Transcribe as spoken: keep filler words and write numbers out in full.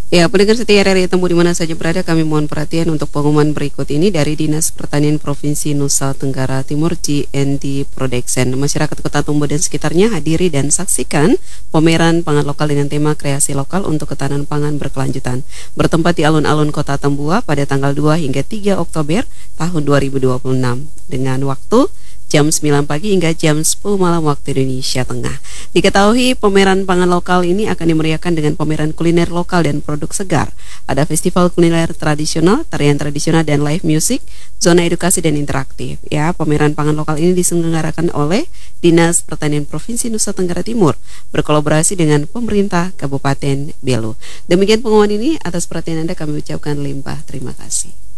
Ya, pendengar setia R R I Temu di mana saja berada, kami mohon perhatian untuk pengumuman berikut ini dari Dinas Pertanian Provinsi Nusa Tenggara Timur G N D Production. Masyarakat Kota Tumbo dan sekitarnya hadiri dan saksikan pameran pangan lokal dengan tema kreasi lokal untuk ketahanan pangan berkelanjutan. Bertempat di alun-alun Kota Tambua pada tanggal dua hingga tiga Oktober tahun dua ribu dua puluh enam dengan waktu jam sembilan pagi hingga jam sepuluh malam waktu Indonesia Tengah. Diketahui pameran pangan lokal ini akan dimeriahkan dengan pameran kuliner lokal dan produk segar. Ada festival kuliner tradisional, tarian tradisional dan live music, zona edukasi dan interaktif. Ya, pameran pangan lokal ini diselenggarakan oleh Dinas Pertanian Provinsi Nusa Tenggara Timur berkolaborasi dengan pemerintah Kabupaten Belu. Demikian pengumuman ini, atas perhatian Anda kami ucapkan limpah terima kasih.